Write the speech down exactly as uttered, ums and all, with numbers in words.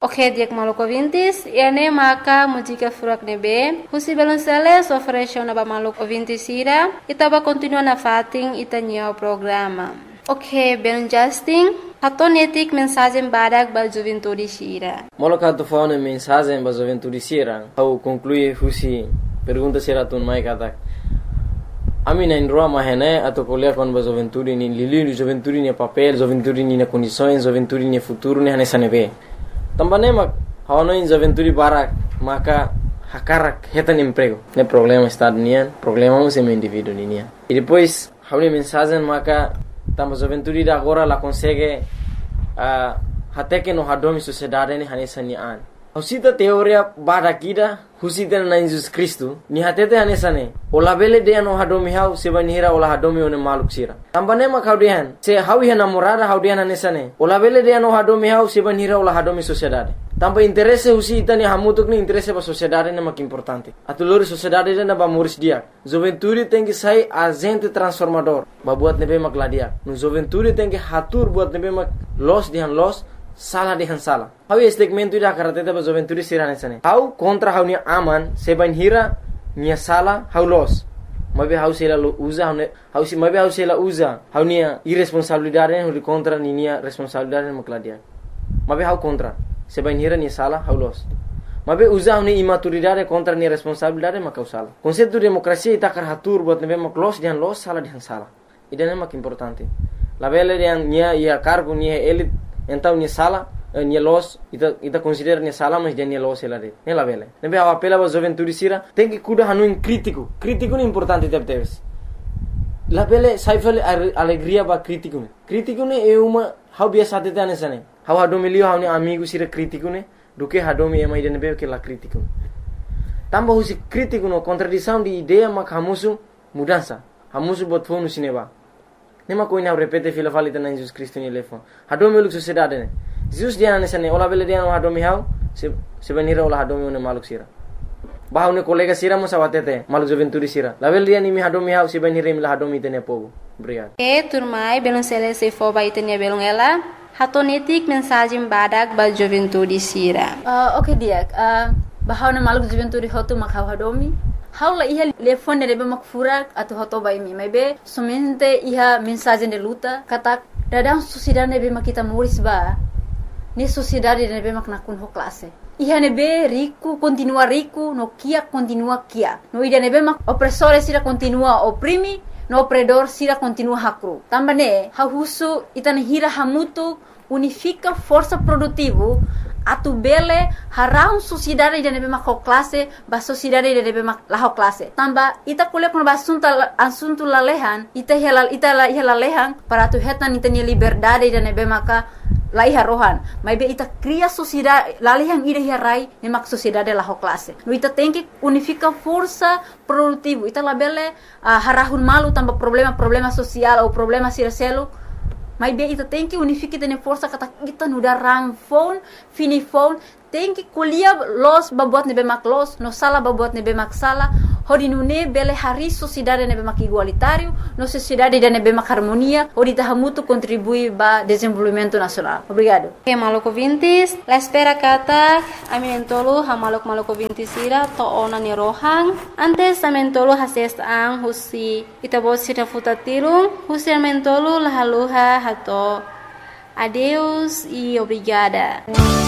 Ok, diak maluco ouvintes, e ane maka música furak nebe, husi belonceles oferece na maluco ouvintes ira, itaba continua na fating itanya o programa. Ok, ben Justin, hatonetik mensagem badak ba juventude sira. Moloka tu fauna mensagem ba juventude sira, au conclui husi pergunta sira tun mai katak. Ami na indroa mahene atau kuliah kon ba juventude ni lili juventude ni papel, juventude ni na condições, juventude ni futuro ni hane sanebe. Tambane mak hawana in juventude barak maka hakarak hetan emprego. Ne problema estado nian, problema mo se meu indivíduo nian. E depois hauni mensagem maka tamba juventude da agora la consegue uh, hateke no hadomi sociedade ni hane sanian. Husita teoria badakida husita na Jesus Cristo ni hatete hanesane ola bele de no hadomi hau se banira ola hadomi one maluk sira tambane ma kaudian se hawi hana morada haudian hanesane ola bele de no hadomi hau se banira ola hadomi sociedade tamba interesse husita ni hamutuk ni interesse ba sociedade na mak importante atulori sociedade na ba muris dia juventude tem que sai agente transformador ba buat nebe mak ladia no juventude tem que hatur buat nebe mak los dihan los salah dihan salah. Hau segmento ida karate ba juventude sirane sane. Hau kontra hau ni aman seban hira nia salah hau los. Mabe hau sela lo usa hau hau si mabe hau sela usa hau nia irresponsabilidade hau kontra ni nia responsabilidade makladia. Mabe hau kontra seban hira nia salah hau los. Mabe usa hau ni imaturidade kontra nia responsabilidade makau salah. Konsepto demokrasia ita kar hatur buat nebe mak los dihan los salah dihan salah. Ida mak importante. La bele dihan nia ia cargo nia elit então ni sala ni los ita ita considera ni sala mas dia ni los ela de nela vele nebe a apela ba juventude sira tem que cuidar hanu in crítico crítico ni importante deve ter la vele sai vele alegria ba crítico ne crítico ne é uma how biasa te tane sane how hado milio how ni amigo sira crítico ne do que hado mi ema ide nebe que la crítico tamba husi crítico no contradição de ideia mak hamusu mudança hamusu bot fonu sineba nema ko ina repete fila falita na Jesus Cristo ni lefon hado meluk sociedade ne Jesus dia ne sane ola bele dia no hado mi hau se se benira ola hado mi ne maluk sira bahau ne kolega sira mo sawatete maluk juventude sira la bele dia ni mi hado mi hau se benira mi la hado mi tene pogo obrigado e turmai belon sele se fo ba itenia belon ela hatonetik mensagem badak ba juventude sira uh, okay dia uh, bahau ne maluk juventude hotu mak hau hado mi Haula iha telefone de mak furak atau hoto bai mi maybe somente iha mensagem de luta kata dadang sociedade be mak kita muris ba ni sociedade de be mak nakun ho classe iha ne be rico continua rico no kia continua kia no ida ne be mak opressore sira continua oprimi no opredor sira continua hakru tambane ha husu itane hira hamutu unifica força produtivo atu bele harau sociedade de nebe mak classe ba sociedade de nebe mak la classe tamba ita kuliah kon basunta asunto lalehan ita hela ita la hela lehan para tu hetan ita ni liberdade de nebe maka la iha rohan mai be ita cria sociedade lalehan ida hirai ne mak sociedade la classe no ita tem que unifica força produtivo ita la bele uh, harahun malu tamba problema problema social ou problema siraselo Mas bem, ita tem que unificar tene força kata kita nuda ram phone, fini phone, tem que kuliah los babuat nebe mak los, no sala babuat nebe mak sala, hodi nune bele hari sociedade nebe mak igualitário, no sociedade de nebe mak harmonia, hodi tahamutu contribui ba desenvolvimento nacional. Obrigado. Okay, maluco ouvintes, la espera kata aminentolo ha maluk maluco ouvintes ira to ona ni rohang, antes amentolo hases ang husi ita bosira futatirung, husi amentolo lahaluha hato. Adeus e obrigada.